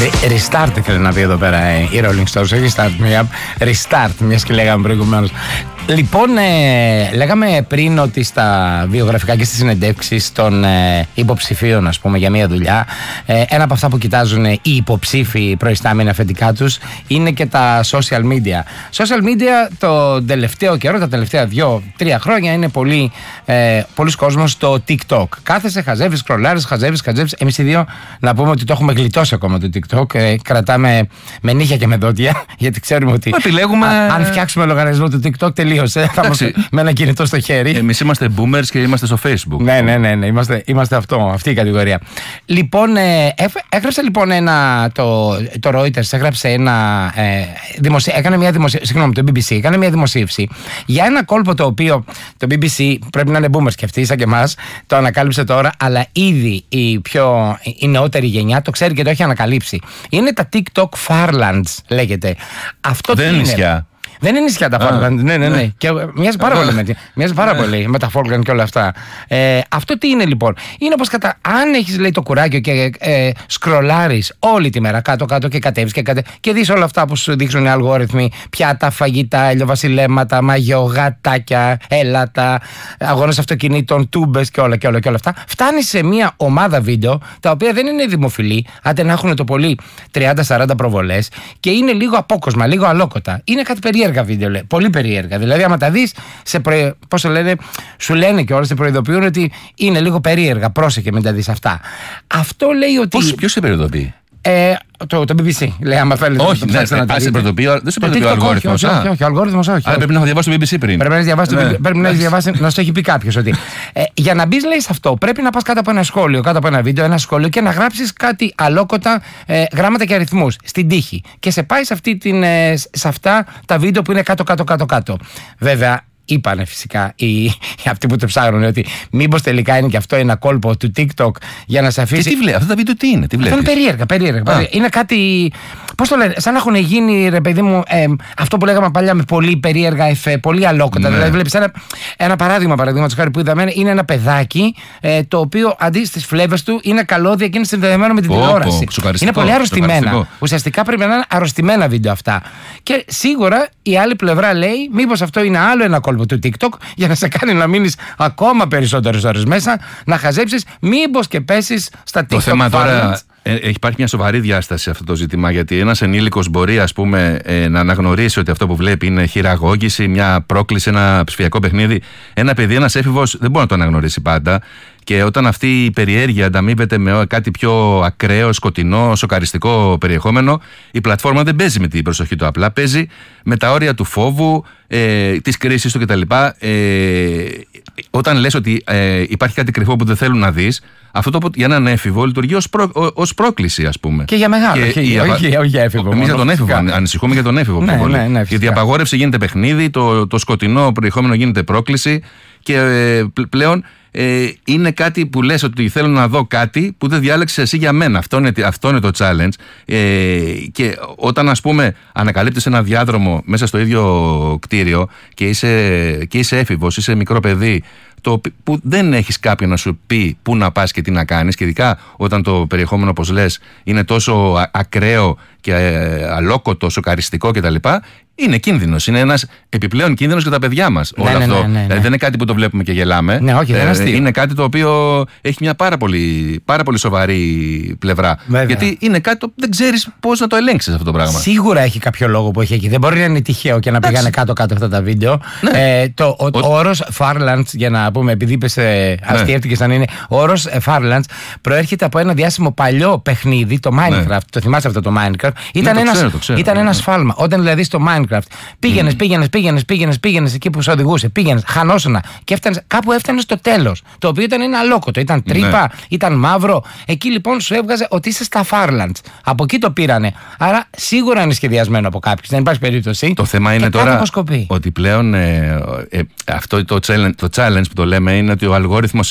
Restart ήθελε να πει εδώ πέρα η Rolling Stones, όχι restart, μιας και λέγαμε προηγουμένως. Λοιπόν, λέγαμε πριν ότι στα βιογραφικά και στις συνεντεύξεις των υποψηφίων, ας πούμε, για μια δουλειά, ένα από αυτά που κοιτάζουν οι υποψήφοι προϊστάμενοι αφεντικά τους είναι και τα social media. Social media το τελευταίο καιρό, τα τελευταία 2-3 χρόνια, είναι πολλοί κόσμος στο TikTok. Κάθεσαι, χαζεύεις, σκρολάρεις, χαζεύεις. Εμείς οι δύο να πούμε ότι το έχουμε γλιτώσει ακόμα το TikTok. Κρατάμε με νύχια και με δόντια, γιατί ξέρουμε ότι αν φτιάξουμε λογαριασμό του TikTok, τελείωσε. Θα είμαστε με ένα κινητό στο χέρι. Εμείς είμαστε boomers και είμαστε στο Facebook. Ναι. Είμαστε αυτή η κατηγορία. Λοιπόν, έγραψε λοιπόν το Reuters έγραψε το BBC έκανε μια δημοσίευση για ένα κόλπο το οποίο το BBC, πρέπει να είναι boomers και αυτοί, σαν και εμάς, το ανακάλυψε τώρα, αλλά ήδη η νεότερη γενιά το ξέρει και το έχει ανακαλύψει. Είναι τα TikTok Farlands, λέγεται. Αυτό δεν είναι νησιά. Δεν είναι νησιά τα Falkland. Ναι. Και μοιάζει πάρα πολύ με τα Falkland και όλα αυτά. Αυτό τι είναι λοιπόν? Είναι όπως αν έχεις, λέει, το κουράγιο και σκρολάρεις όλη τη μέρα κάτω-κάτω και κατέβεις και δεις όλα αυτά που σου δείχνουν οι αλγόριθμοι, πιάτα, φαγητά, ελαιοβασιλέματα, μαγιό, γατάκια, έλατα, αγώνες αυτοκινήτων, τούμπες και όλα αυτά. Φτάνεις σε μια ομάδα βίντεο τα οποία δεν είναι δημοφιλή, άντε να έχουν το πολύ 30-40 προβολές και είναι λίγο απόκοσμα, λίγο αλόκοτα. Είναι κάτι περίεργα βίντεο, λέει. Πολύ περίεργα. Δηλαδή, άμα τα δεις, πώς το λένε, σου λένε και όλα σε προειδοποιούν ότι είναι λίγο περίεργα. Πρόσεχε, μην τα δεις αυτά. Αυτό λέει ότι. Ποιος σε προειδοποιεί? Το BBC. Λέει, άμα θέλετε. Όχι, δεν σε προειδοποιεί ο αλγόριθμος. Όχι, ο αλγόριθμος όχι. Άρα πρέπει να διαβάσει το BBC πριν. Πρέπει να διαβάσει, να σου έχει πει κάποιος ότι για να μπεις, λέει, σε αυτό, πρέπει να πας κάτω από ένα σχόλιο, κάτω από ένα βίντεο, ένα σχόλιο και να γράψεις κάτι αλόκοτα γράμματα και αριθμούς στην τύχη. Και σε πάει σε αυτά τα βίντεο που είναι κάτω. Βέβαια, είπανε φυσικά αυτοί που το ψάχνουν ότι μήπως τελικά είναι και αυτό ένα κόλπο του TikTok για να σε αφήσει. Και τι βλέπει, αυτά τα βίντεο τι είναι, τι βλέπει? Αυτό είναι περίεργα. Είναι κάτι. Πώς το λένε, σαν να έχουν γίνει, ρε παιδί μου, αυτό που λέγαμε παλιά με πολύ περίεργα εφέ, πολύ αλόκοτα. Ναι. Δηλαδή, βλέπεις ένα παραδείγματος χάρη που είδαμε, είναι ένα παιδάκι το οποίο αντί στις φλέβες του είναι καλώδια και είναι συνδεδεμένο με την τηλεόραση. Είναι πολύ αρρωστημένα. Ουσιαστικά πρέπει να είναι αρρωστημένα βίντεο αυτά. Και σίγουρα η άλλη πλευρά λέει, μήπως αυτό είναι άλλο ένα κόλπο του TikTok για να σε κάνει να μείνεις ακόμα περισσότερες ώρες μέσα, να χαζέψεις, μήπως και πέσεις στα TikTok. Το θέμα τώρα, υπάρχει μια σοβαρή διάσταση σε αυτό το ζήτημα, γιατί ένας ενήλικος μπορεί, ας πούμε, να αναγνωρίσει ότι αυτό που βλέπει είναι χειραγώγηση, μια πρόκληση, ένα ψηφιακό παιχνίδι. Ένα παιδί, ένας έφηβος δεν μπορεί να το αναγνωρίσει πάντα. Και όταν αυτή η περιέργεια ανταμείβεται με κάτι πιο ακραίο, σκοτεινό, σοκαριστικό περιεχόμενο, η πλατφόρμα δεν παίζει με την προσοχή του. Απλά παίζει με τα όρια του φόβου, της κρίσης του κτλ. Όταν λες ότι υπάρχει κάτι κρυφό που δεν θέλουν να δεις, αυτό για έναν έφηβο λειτουργεί ως πρόκληση, ας πούμε. Και για μεγάλο, όχι για έφηβο. Εμείς για τον έφηβο ανησυχούμε για τον έφηβο. Ναι, γιατί η απαγόρευση γίνεται παιχνίδι, το σκοτεινό περιεχόμενο γίνεται πρόκληση και πλέον είναι κάτι που λες ότι θέλω να δω κάτι που δεν διάλεξες εσύ για μένα. Αυτό είναι το challenge. Και όταν, ας πούμε, ανακαλύπτεις ένα διάδρομο μέσα στο ίδιο κτίριο και είσαι έφηβος, είσαι μικρό παιδί, που δεν έχεις κάποιον να σου πει πού να πας και τι να κάνεις, και ειδικά όταν το περιεχόμενο, όπως λες, είναι τόσο ακραίο και αλόκοτο, σοκαριστικό κτλ., είναι κίνδυνος. Είναι ένας επιπλέον κίνδυνος για τα παιδιά μας. Όλο αυτό. Δηλαδή δεν είναι κάτι που το βλέπουμε και γελάμε. Ναι, όχι, δεν είναι είναι κάτι το οποίο έχει μια πάρα πολύ σοβαρή πλευρά. Βέβαια. Γιατί είναι κάτι που δεν ξέρεις πώς να το ελέγξεις αυτό το πράγμα. Σίγουρα έχει κάποιο λόγο που έχει εκεί. Δεν μπορεί να είναι τυχαίο και να πήγανε κάτω-κάτω αυτά τα βίντεο. Ναι. Ο όρος Farlands, για να πούμε, επειδή είπες αστείευτηκες αν είναι, ο όρος Farlands προέρχεται από ένα διάσημο παλιό παιχνίδι, το Minecraft. Ναι. Το θυμάσαι αυτό το Minecraft? Ήταν ένα σφάλμα. Όταν δηλαδή στο Minecraft πήγαινες εκεί που σε οδηγούσε, χανόσουνα και κάπου έφτανες στο τέλος. Το οποίο ήταν ένα αλόκοτο, ήταν τρύπα, ήταν μαύρο. Εκεί λοιπόν σου έβγαζε ότι είσαι στα Farlands. Από εκεί το πήρανε. Άρα σίγουρα είναι σχεδιασμένο από κάποιους. Δεν υπάρχει περίπτωση. Το θέμα είναι τώρα ότι πλέον αυτό το challenge που το λέμε είναι ότι ο αλγόριθμος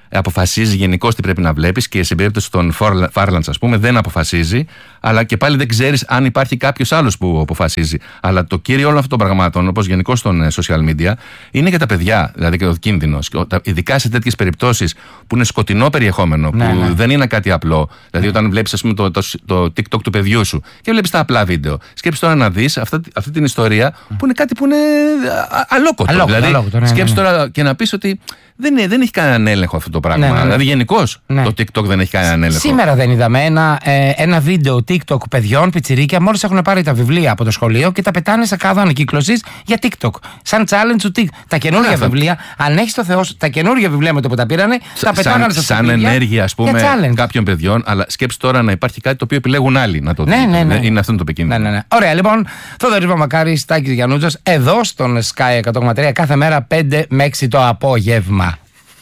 αποφασίζει γενικώς τι πρέπει να βλέπεις, και σε περίπτωση των Farlands, ας πούμε, δεν αποφασίζει, αλλά και πάλι δεν ξέρεις αν υπάρχει κάποιος άλλος που αποφασίζει. Αλλά το κύριο όλων αυτών των πραγμάτων, όπως γενικώς στον social media, είναι για τα παιδιά, δηλαδή και ο κίνδυνος. Ειδικά σε τέτοιες περιπτώσεις που είναι σκοτεινό περιεχόμενο, που δεν είναι κάτι απλό. Δηλαδή, όταν βλέπεις, ας πούμε, το TikTok του παιδιού σου και βλέπεις τα απλά βίντεο, σκέψου τώρα να δεις αυτή την ιστορία που είναι κάτι που είναι αλόκοτο. Δηλαδή, σκέψου τώρα και να πεις ότι δεν έχει κανέναν έλεγχο αυτό το πράγμα. Δηλαδή, γενικώς το TikTok δεν έχει κανέναν έλεγχο. Σήμερα δεν είδαμε ένα βίντεο TikTok παιδιών, πιτσιρίκια, μόλις έχουν πάρει τα βιβλία από το σχολείο και τα πετάνε σε κάδο ανακύκλωσης για TikTok. Σαν challenge του TikTok. Τα καινούργια βιβλία, αν έχει το Θεό, τα καινούργια βιβλία με το που τα πήρανε, τα πετάγανε στα σαν ενέργεια, ας πούμε, κάποιων παιδιών. Αλλά σκέψου τώρα να υπάρχει κάτι το οποίο επιλέγουν άλλοι να το δουν. Είναι αυτό το επικίνδυνο. Ωραία, λοιπόν, Θοδωρής Μαμακάρης, Τάκης Γιαννούτσος, εδώ στον Sky 100,3 κάθε μέρα 5 με 6 το απόγευμα.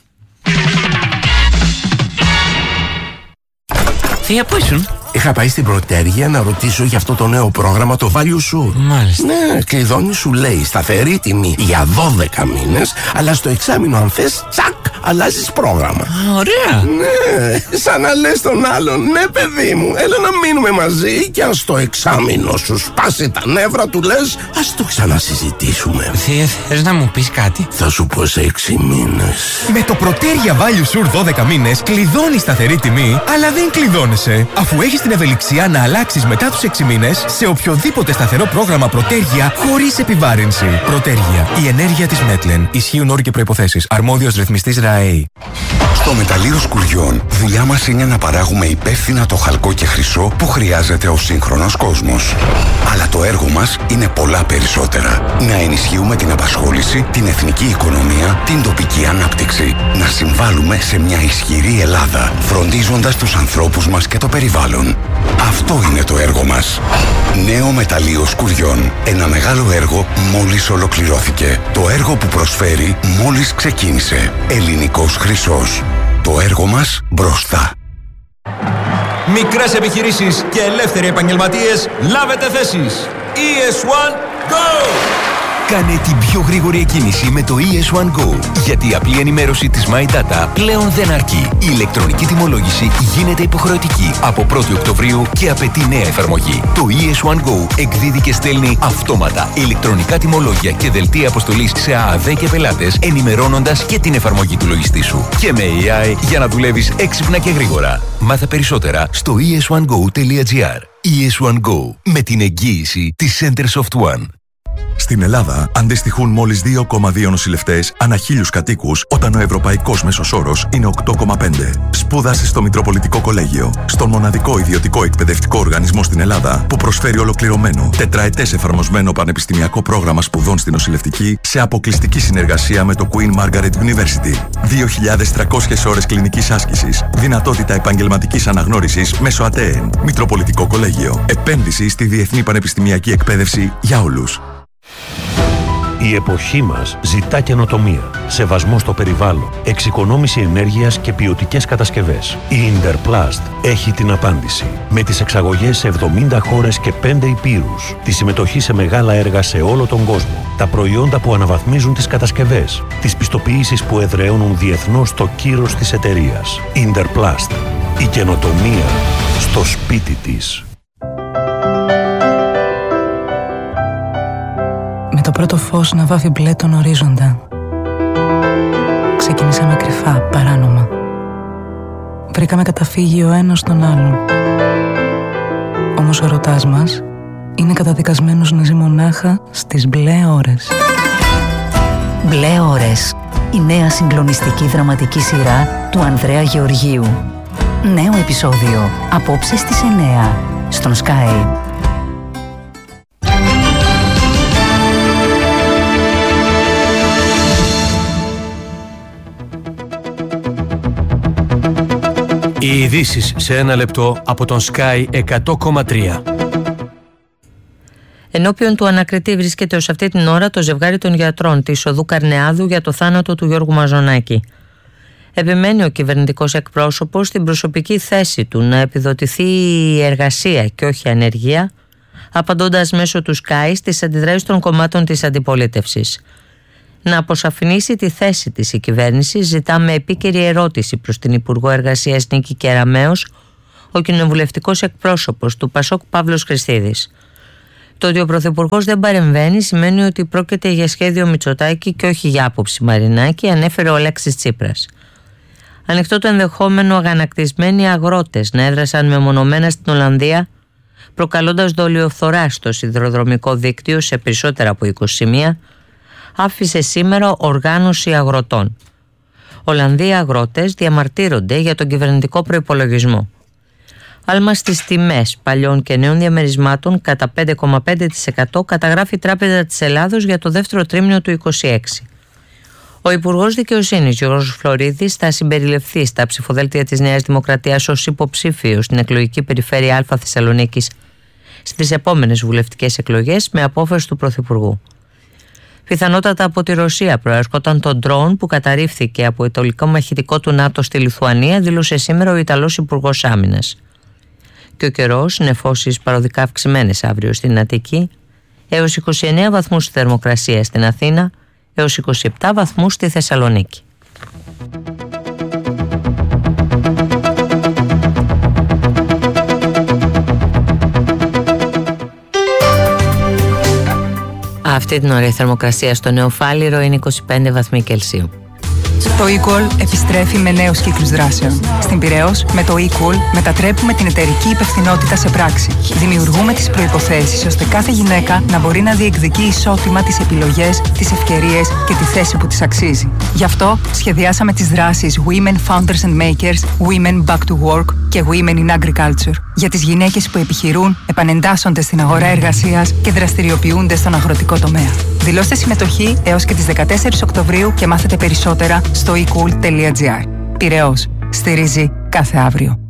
Θεία, πού ήσουν? Είχα πάει στην Πρωτέργεια να ρωτήσω για αυτό το νέο πρόγραμμα, το Value Sure. Μάλιστα. Ναι, κλειδώνει, σου λέει σταθερή τιμή για 12 μήνες, αλλά στο εξάμηνο, αν θες, τσακ, αλλάζεις πρόγραμμα. Ωραία. Ναι, σαν να λες τον άλλον, ναι, παιδί μου, έλα να μείνουμε μαζί, και αν στο εξάμηνο σου σπάσει τα νεύρα, του λες, ας το ξανασυζητήσουμε. Θεία, θες να μου πεις κάτι? Θα σου πω σε 6 μήνες. Με το Πρωτέργεια Value Sure 12 μήνες κλειδώνεις σταθερή τιμή, αλλά δεν κλειδώνεσαι, αφού έχεις την ευελιξία να αλλάξεις μετά τους 6 μήνες σε οποιοδήποτε σταθερό πρόγραμμα Πρωτέργεια χωρίς επιβάρυνση. Πρωτέργεια. Η ενέργεια της Μέτλεν. Ισχύουν όροι και προϋποθέσεις. Αρμόδιος ρυθμιστής ΡΑΕΗ. Στο μεταλλείο Σκουριών, δουλειά μας είναι να παράγουμε υπεύθυνα το χαλκό και χρυσό που χρειάζεται ο σύγχρονος κόσμος. Αλλά το έργο μας είναι πολλά περισσότερα. Να ενισχύουμε την απασχόληση, την εθνική οικονομία, την τοπική ανάπτυξη. Να συμβάλλουμε σε μια ισχυρή Ελλάδα, φροντίζοντας τους ανθρώπους μας και το περιβάλλον. Αυτό είναι το έργο μας. Νέο μεταλλείο Σκουριών. Ένα μεγάλο έργο μόλις ολοκληρώθηκε. Το έργο που προσφέρει μόλις ξεκίνησε. Ελληνικός χρυσός. Το έργο μας μπροστά. Μικρές επιχειρήσεις και ελεύθεροι επαγγελματίες, λάβετε θέσεις. ES1 Go! Κάνε την πιο γρήγορη εκκίνηση με το ES1 Go. Γιατί η απλή ενημέρωση της My Data πλέον δεν αρκεί. Η ηλεκτρονική τιμολόγηση γίνεται υποχρεωτική από 1η Οκτωβρίου και απαιτεί νέα εφαρμογή. Το ES1 Go εκδίδει και στέλνει αυτόματα ηλεκτρονικά τιμολόγια και δελτία αποστολής σε ΑΑΔ και πελάτες, ενημερώνοντας και την εφαρμογή του λογιστή σου. Και με AI για να δουλεύεις έξυπνα και γρήγορα. Μάθε περισσότερα στο es1go.gr. ES1 Go, με την εγγύηση της Center Soft One. Στην Ελλάδα αντιστοιχούν μόλις 2,2 νοσηλευτές ανά 1.000 κατοίκους, όταν ο ευρωπαϊκός μέσος όρος είναι 8,5. Σπούδασε στο Μητροπολιτικό Κολέγιο, στον μοναδικό ιδιωτικό εκπαιδευτικό οργανισμό στην Ελλάδα που προσφέρει ολοκληρωμένο, τετραετές εφαρμοσμένο πανεπιστημιακό πρόγραμμα σπουδών στην νοσηλευτική σε αποκλειστική συνεργασία με το Queen Margaret University. 2.300 ώρες κλινικής άσκησης, δυνατότητα επαγγελματικής αναγνώρισης μέσω ΑΤΕΕΝ. Μητροπολιτικό Κολέγιο. Επένδυση στη διεθνή πανεπιστημιακή εκπαίδευση για όλους. Η εποχή μας ζητά καινοτομία, σεβασμό στο περιβάλλον, εξοικονόμηση ενέργειας και ποιοτικές κατασκευές. Η Interplast έχει την απάντηση. Με τις εξαγωγές σε 70 χώρες και 5 υπήρους, τη συμμετοχή σε μεγάλα έργα σε όλο τον κόσμο, τα προϊόντα που αναβαθμίζουν τις κατασκευές, τις πιστοποιήσεις που εδραιώνουν διεθνώς το κύρος της εταιρείας. Interplast. Η καινοτομία στο σπίτι της. Με το πρώτο φως να βάφει μπλε τον ορίζοντα, ξεκινήσαμε κρυφά, παράνομα. Βρήκαμε καταφύγει ο ένας στον άλλον. Όμως ο ερωτάς μας είναι καταδικασμένος να ζει μονάχα στις μπλε ώρες. Μπλε ώρες. Η νέα συγκλονιστική δραματική σειρά του Ανδρέα Γεωργίου. Νέο επεισόδιο απόψε στις 9 στον Sky. Οι ειδήσεις σε ένα λεπτό από τον Sky 100,3. Ενώπιον του ανακριτή βρίσκεται ως αυτή την ώρα το ζευγάρι των γιατρών της οδού Καρνεάδου για το θάνατο του Γιώργου Μαζονάκη. Επιμένει ο κυβερνητικός εκπρόσωπος στην προσωπική θέση του να επιδοτηθεί η εργασία και όχι η ανεργία, απαντώντας μέσω του Sky στις αντιδράσεις των κομμάτων της αντιπολίτευσης. να αποσαφηνίσει τη θέση της η κυβέρνηση, ζητά με επίκαιρη ερώτηση προς την Υπουργό Εργασίας Νίκη Κεραμέως ο κοινοβουλευτικός εκπρόσωπος του Πασόκ Παύλος Χριστίδης. Το ότι ο Πρωθυπουργός δεν παρεμβαίνει σημαίνει ότι πρόκειται για σχέδιο Μητσοτάκη και όχι για άποψη Μαρινάκη, ανέφερε ο Αλέξης Τσίπρας. Ανοιχτό το ενδεχόμενο αγανακτισμένοι αγρότες να έδρασαν μεμονωμένα στην Ολλανδία, προκαλώντας δολιοφθορά στο σιδηροδρομικό δίκτυο σε περισσότερα από 20 σημεία, άφησε σήμερα οργάνωση αγροτών. Ολλανδοί αγρότες διαμαρτύρονται για τον κυβερνητικό προϋπολογισμό. Άλμα στις τιμές παλιών και νέων διαμερισμάτων κατά 5,5% καταγράφει η Τράπεζα της Ελλάδος για το δεύτερο τρίμηνο του 2026. Ο Υπουργός Δικαιοσύνης Γιώργος Φλωρίδης θα συμπεριληφθεί στα ψηφοδέλτια της Νέας Δημοκρατίας ως υποψήφιος στην εκλογική περιφέρεια Α Θεσσαλονίκης στις επόμενες βουλευτικές εκλογές με απόφαση του Πρωθυπουργού. Πιθανότατα από τη Ρωσία προέρχονταν το ντρόουν που καταρρίφθηκε από ιταλικό μαχητικό του ΝΑΤΟ στη Λιθουανία, δήλωσε σήμερα ο Ιταλός Υπουργός Άμυνας. Και ο καιρός, νεφώσεις παροδικά αυξημένες αύριο στην Αττική, έως 29 βαθμούς θερμοκρασία στην Αθήνα, έως 27 βαθμούς στη Θεσσαλονίκη. Αυτή την ώρα η θερμοκρασία στο Νεοφάλιρο είναι 25 βαθμοί Κελσίου. Το eCall επιστρέφει με νέους κύκλους δράσεων. Στην Πειραιώς, με το eCall μετατρέπουμε την εταιρική υπευθυνότητα σε πράξη. Δημιουργούμε τις προϋποθέσεις ώστε κάθε γυναίκα να μπορεί να διεκδικεί ισότιμα τις επιλογές, τις ευκαιρίες και τη θέση που της αξίζει. Γι' αυτό σχεδιάσαμε τις δράσεις Women Founders and Makers, Women Back to Work και Women in Agriculture για τις γυναίκες που επιχειρούν, επανεντάσσονται στην αγορά εργασίας και δραστηριοποιούνται στον αγροτικό τομέα. Δηλώστε συμμετοχή έως και τις 14 Οκτωβρίου και μάθετε περισσότερα στο ecool.gr. Πειραιώς. Στηρίζει κάθε αύριο.